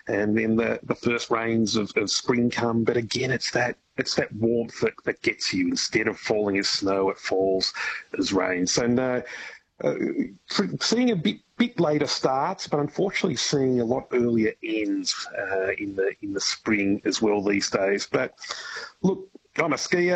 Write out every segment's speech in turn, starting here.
and then the first rains of spring come. But again, it's that warmth that gets you. Instead of falling as snow, it falls as rain. So no, seeing a bit later starts, but unfortunately seeing a lot earlier ends in the spring as well these days. But look, I'm a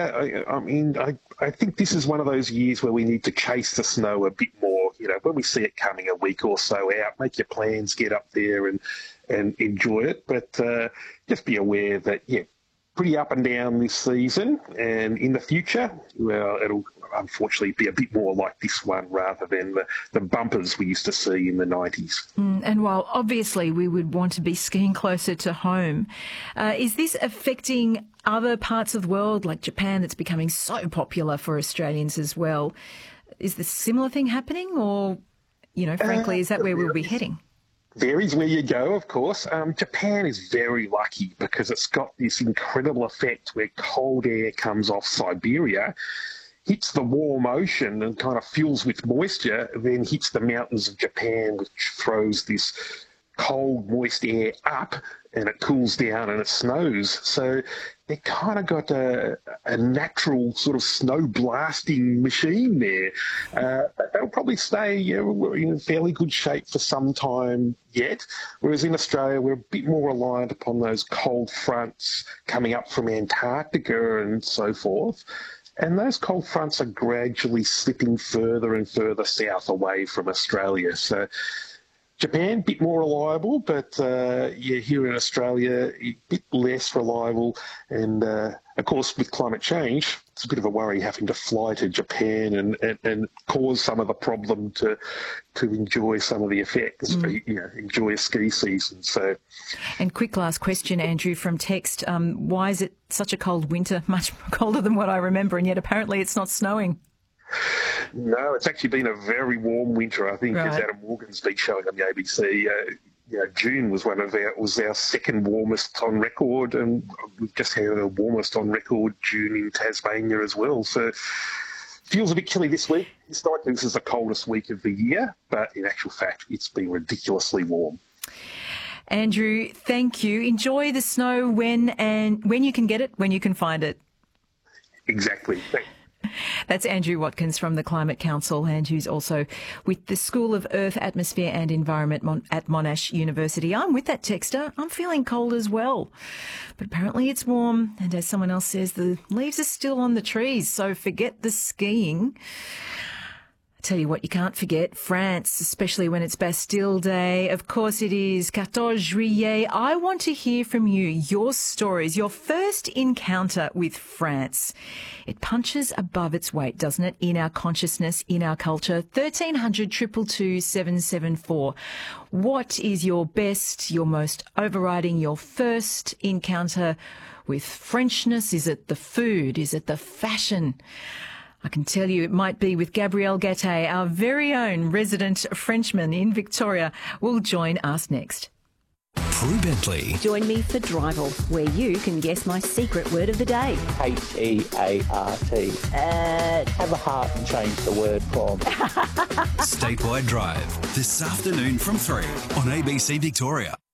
skier. I think this is one of those years where we need to chase the snow a bit more. You know, when we see it coming a week or so out, make your plans, get up there and enjoy it. But just be aware that, pretty up and down this season, and in the future, well, it'll unfortunately be a bit more like this one rather than the bumpers we used to see in the 90s. And while obviously we would want to be skiing closer to home, is this affecting other parts of the world, like Japan, that's becoming so popular for Australians as well? Is this similar thing happening, or, frankly, is that where we'll be heading? Varies where you go, of course. Japan is very lucky because it's got this incredible effect where cold air comes off Siberia, hits the warm ocean and kind of fills with moisture, then hits the mountains of Japan, which throws this cold, moist air up, and it cools down and it snows. So they kind of got a natural sort of snow blasting machine there. They'll probably stay in fairly good shape for some time yet, whereas in Australia we're a bit more reliant upon those cold fronts coming up from Antarctica and so forth. And those cold fronts are gradually slipping further and further south away from Australia. So Japan, a bit more reliable, but here in Australia, a bit less reliable. And of course, with climate change, it's a bit of a worry having to fly to Japan and cause some of the problem to enjoy some of the effects, enjoy a ski season. So, and quick last question, Andrew, from text. Why is it such a cold winter, much colder than what I remember, and yet apparently it's not snowing? No, it's actually been a very warm winter. I think, as Adam Morgan's been showing on the ABC, June was our second warmest on record, and we've just had the warmest on record June in Tasmania as well. So feels a bit chilly this week. Historically, this is the coldest week of the year, but in actual fact, it's been ridiculously warm. Andrew, thank you. Enjoy the snow when you can get it, when you can find it. Exactly. Thanks. That's Andrew Watkins from the Climate Council, and who's also with the School of Earth, Atmosphere and Environment at Monash University. I'm with that texter. I'm feeling cold as well, but apparently it's warm. And as someone else says, the leaves are still on the trees, so forget the skiing. I tell you what, you can't forget France, especially when it's Bastille Day. Of course it is, 14 Juillet. I want to hear from you, your stories, your first encounter with France. It punches above its weight, doesn't it, in our consciousness, in our culture. 1300 222 774. What is your best, your most overriding, your first encounter with Frenchness? Is it the food? Is it the fashion? I can tell you it might be with Gabrielle Gattei, our very own resident Frenchman in Victoria, will join us next. Prue Bentley. Join me for Drival, where you can guess my secret word of the day. H-E-A-R-T. Have a heart and change the word from. Statewide Drive, this afternoon from 3 on ABC Victoria.